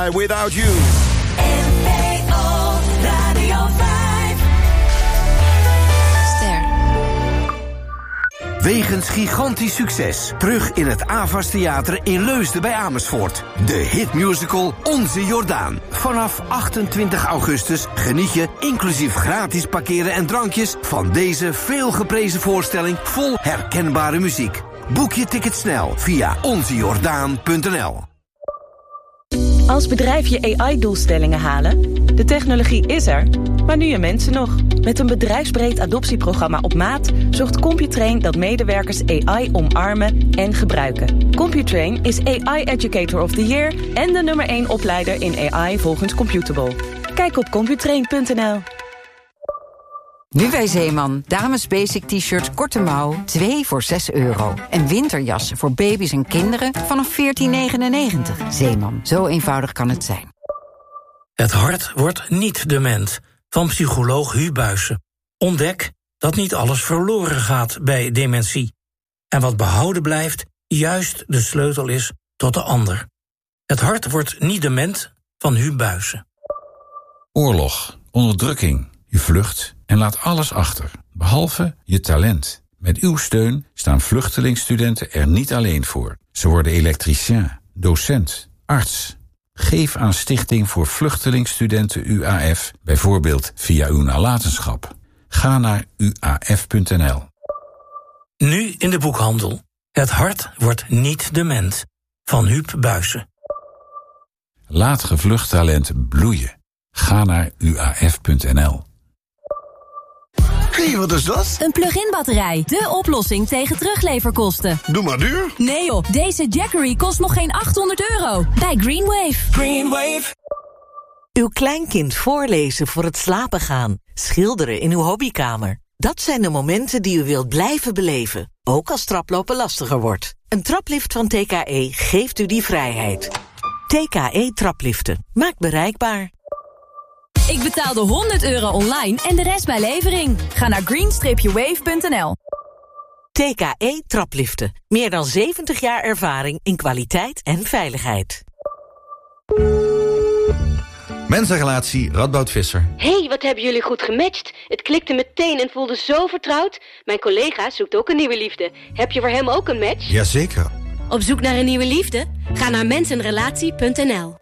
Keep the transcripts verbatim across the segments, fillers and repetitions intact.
bij Without You. N P O Radio vijf. Ster. Wegens gigantisch succes. Terug in het Avas Theater in Leusden bij Amersfoort. De hitmusical Onze Jordaan. Vanaf achtentwintig augustus geniet je, inclusief gratis parkeren en drankjes, van deze veelgeprezen voorstelling vol herkenbare muziek. Boek je ticket snel via onze jordaan punt n l. Als bedrijf je A I-doelstellingen halen? De technologie is er, maar nu je mensen nog. Met een bedrijfsbreed adoptieprogramma op maat zorgt Computrain dat medewerkers A I omarmen en gebruiken. Computrain is A I Educator of the Year en de nummer één opleider in A I volgens Computable. Kijk op computrain punt n l. Nu bij Zeeman. Dames basic t-shirt korte mouw, twee voor zes euro. En winterjassen voor baby's en kinderen vanaf veertien negenennegentig. Zeeman, zo eenvoudig kan het zijn. Het hart wordt niet dement, van psycholoog Hu Buijsen. Ontdek dat niet alles verloren gaat bij dementie. En wat behouden blijft, juist de sleutel is tot de ander. Het hart wordt niet dement, van Hu Buijsen. Oorlog, onderdrukking, je vlucht en laat alles achter, behalve je talent. Met uw steun staan vluchtelingstudenten er niet alleen voor. Ze worden elektricien, docent, arts. Geef aan Stichting voor Vluchtelingstudenten U A F, bijvoorbeeld via uw nalatenschap. Ga naar u a f punt n l. Nu in de boekhandel. Het hart wordt niet dement, van Huub Buijsen. Laat gevlucht talent bloeien. Ga naar u a f punt n l. Hé, hey, wat is dat? Een plug-in batterij. De oplossing tegen terugleverkosten. Doe maar duur. Nee joh, deze Jackery kost nog geen achthonderd euro. Bij Greenwave. Greenwave. Uw kleinkind voorlezen voor het slapen gaan. Schilderen in uw hobbykamer. Dat zijn de momenten die u wilt blijven beleven. Ook als traplopen lastiger wordt. Een traplift van T K E geeft u die vrijheid. T K E trapliften. Maakt bereikbaar. Ik betaalde honderd euro online en de rest bij levering. Ga naar green wave punt n l. T K E trapliften. Meer dan zeventig jaar ervaring in kwaliteit en veiligheid. Mensenrelatie Radboud Visser. Hey, wat hebben jullie goed gematcht. Het klikte meteen en voelde zo vertrouwd. Mijn collega zoekt ook een nieuwe liefde. Heb je voor hem ook een match? Jazeker. Op zoek naar een nieuwe liefde? Ga naar mensenrelatie punt n l.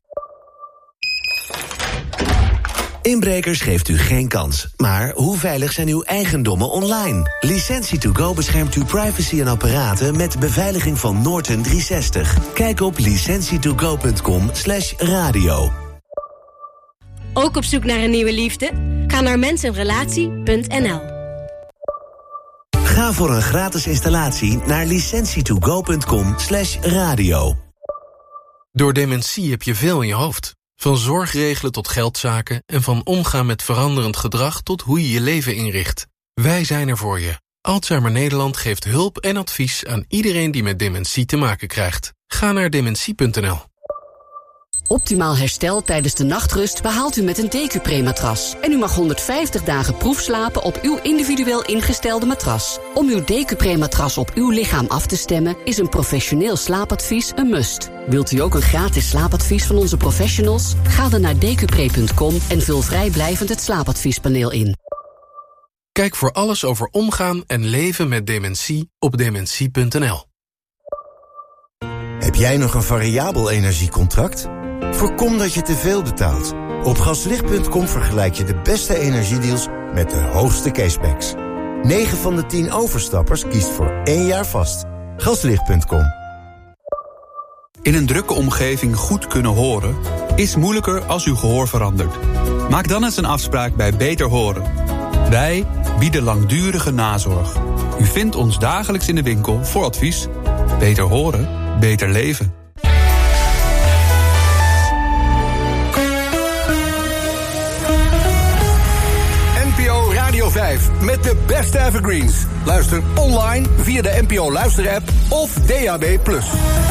Inbrekers geeft u geen kans. Maar hoe veilig zijn uw eigendommen online? Licentie to go beschermt uw privacy en apparaten met beveiliging van Norton driehonderdzestig. Kijk op licentie to go punt com slash radio. Ook op zoek naar een nieuwe liefde? Ga naar mensenrelatie punt n l. Ga voor een gratis installatie naar licentie to go punt com slash radio. Door dementie heb je veel in je hoofd. Van zorgregelen tot geldzaken en van omgaan met veranderend gedrag tot hoe je je leven inricht. Wij zijn er voor je. Alzheimer Nederland geeft hulp en advies aan iedereen die met dementie te maken krijgt. Ga naar dementie punt n l. Optimaal herstel tijdens de nachtrust behaalt u met een Decupre-matras. En u mag honderdvijftig dagen proefslapen op uw individueel ingestelde matras. Om uw Decupre-matras op uw lichaam af te stemmen is een professioneel slaapadvies een must. Wilt u ook een gratis slaapadvies van onze professionals? Ga dan naar decupre punt com en vul vrijblijvend het slaapadviespaneel in. Kijk voor alles over omgaan en leven met dementie op dementie punt n l. Heb jij nog een variabel energiecontract? Voorkom dat je te veel betaalt. Op gaslicht punt com vergelijk je de beste energiedeals met de hoogste cashbacks. negen van de tien overstappers kiest voor één jaar vast. gaslicht punt com. In een drukke omgeving goed kunnen horen is moeilijker als uw gehoor verandert. Maak dan eens een afspraak bij Beter Horen. Wij bieden langdurige nazorg. U vindt ons dagelijks in de winkel voor advies. Beter horen, beter leven. N P O Radio vijf met de beste evergreens. Luister online via de N P O Luister-app of D A B plus.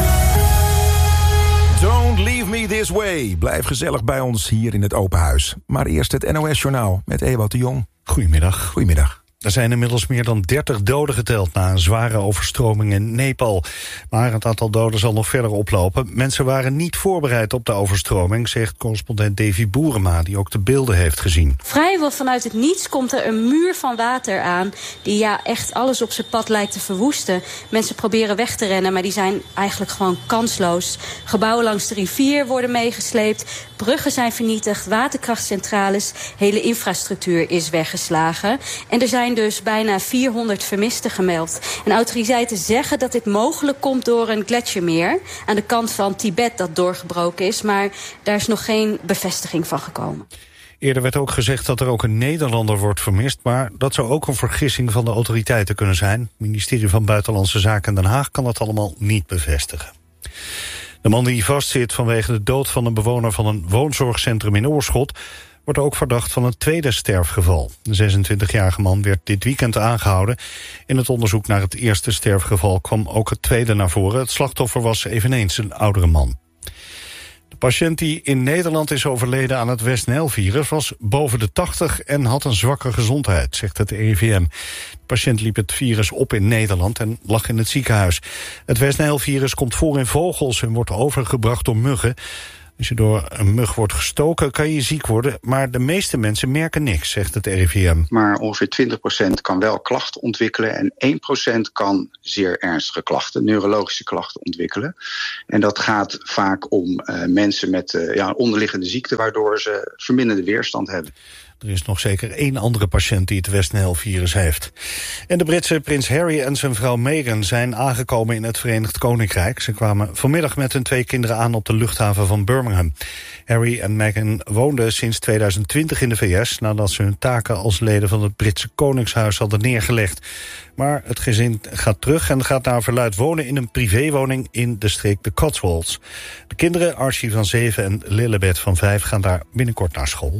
Don't leave me this way. Blijf gezellig bij ons hier in het open huis. Maar eerst het N O S-journaal met Ewout de Jong. Goedemiddag. Goedemiddag. Er zijn inmiddels meer dan dertig doden geteld na een zware overstroming in Nepal. Maar het aantal doden zal nog verder oplopen. Mensen waren niet voorbereid op de overstroming, zegt correspondent Davy Boerema, die ook de beelden heeft gezien. Vrijwel vanuit het niets komt er een muur van water aan die ja echt alles op zijn pad lijkt te verwoesten. Mensen proberen weg te rennen, maar die zijn eigenlijk gewoon kansloos. Gebouwen langs de rivier worden meegesleept, bruggen zijn vernietigd, waterkrachtcentrales, hele infrastructuur is weggeslagen. En er zijn dus bijna vierhonderd vermisten gemeld. En autoriteiten zeggen dat dit mogelijk komt door een gletsjermeer aan de kant van Tibet dat doorgebroken is, maar daar is nog geen bevestiging van gekomen. Eerder werd ook gezegd dat er ook een Nederlander wordt vermist, maar dat zou ook een vergissing van de autoriteiten kunnen zijn. Het ministerie van Buitenlandse Zaken in Den Haag kan dat allemaal niet bevestigen. De man die vastzit vanwege de dood van een bewoner van een woonzorgcentrum in Oorschot wordt ook verdacht van een tweede sterfgeval. De zesentwintigjarige man werd dit weekend aangehouden. In het onderzoek naar het eerste sterfgeval kwam ook het tweede naar voren. Het slachtoffer was eveneens een oudere man. De patiënt die in Nederland is overleden aan het West-Nijl-virus was boven de tachtig en had een zwakke gezondheid, zegt het R I V M. De patiënt liep het virus op in Nederland en lag in het ziekenhuis. Het West-Nijl-virus komt voor in vogels en wordt overgebracht door muggen. Als je door een mug wordt gestoken, kan je ziek worden, maar de meeste mensen merken niks, zegt het R I V M. Maar ongeveer twintig procent kan wel klachten ontwikkelen en één procent kan zeer ernstige klachten, neurologische klachten ontwikkelen. En dat gaat vaak om uh, mensen met uh, ja, onderliggende ziekte, waardoor ze verminderde weerstand hebben. Er is nog zeker één andere patiënt die het West-Nijl-virus heeft. En de Britse prins Harry en zijn vrouw Meghan zijn aangekomen in het Verenigd Koninkrijk. Ze kwamen vanmiddag met hun twee kinderen aan op de luchthaven van Birmingham. Harry en Meghan woonden sinds tweeduizend twintig in de V S... nadat ze hun taken als leden van het Britse Koningshuis hadden neergelegd. Maar het gezin gaat terug en gaat naar verluidt wonen in een privéwoning in de streek de Cotswolds. De kinderen, Archie van zeven en Lilibet van vijf, gaan daar binnenkort naar school.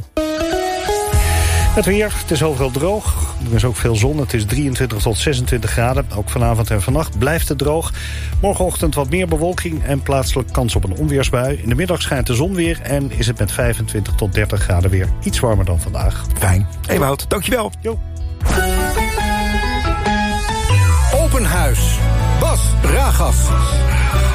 Het weer, het is overal droog. Er is ook veel zon. Het is drieëntwintig tot zesentwintig graden. Ook vanavond en vannacht blijft het droog. Morgenochtend wat meer bewolking en plaatselijk kans op een onweersbui. In de middag schijnt de zon weer en is het met vijfentwintig tot dertig graden weer iets warmer dan vandaag. Fijn. Ewout, dankjewel. Jo. Open Huis. Bas Ragas.